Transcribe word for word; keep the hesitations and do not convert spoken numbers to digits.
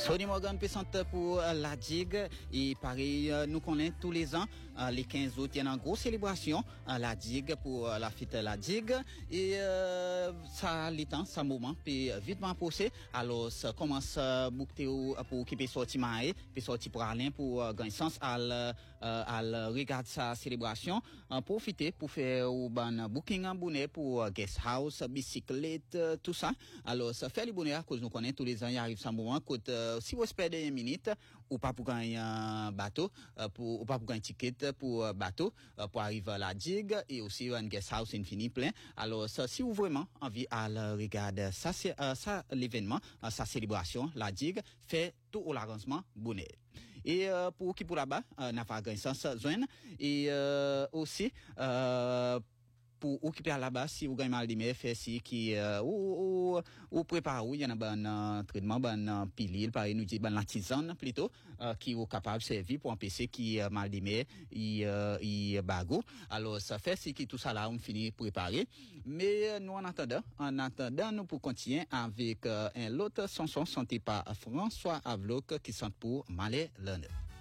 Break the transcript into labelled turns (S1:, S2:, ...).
S1: Sony Morgan présente pour euh, la digue et pareil euh, nous connaissons tous les ans euh, les quinze août il y a une grosse célébration à la digue pour euh, la fête la digue et euh, ça les temps ça moment puis vite m'en passer alors ça commence à boucler pour occuper sorti maé puis sorti pour aller pour euh, gagner sens à à regarder sa célébration euh, profiter pour faire au ban booking en bonnet pour euh, guest house bicyclette euh, tout ça alors ça fait les bonnets à cause nous connaissons tous les ans il arrive ça moment côté euh, si vous espérez une minute ou pas pour gagner un bateau euh, pour ou pas pour gagner un ticket pour euh, bateau euh, pour arriver à la digue et aussi un guest house infini plein alors ça si vous vraiment envie à le regarder ça c'est euh, ça l'événement euh, sa célébration la digue fait tout au l'arrangement bonnet et euh, pour qui pour là-bas euh, n'a pas gagné sens joindre et euh, aussi euh, pour occuper à là-bas si vous gagnez mal de mer fait si qui euh, ou, ou ou prépare il y en a ben euh, traitement ben euh, pilule par nous dit ben la tisane plutôt euh, qui est capable de servir pour empêcher qui euh, mal de mer il euh, il bago alors ça fait si qui tout ça là on finit préparer mais euh, nous en attendant en attendant nous pour continuer avec euh, un autre chanson chanté par François Avloc qui chante pour Malais Lerner.